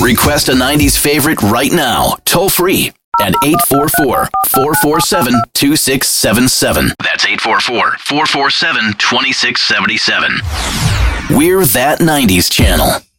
Request a 90s favorite right now, toll free at 844-447-2677. That's 844-447-2677. We're That 90s Channel.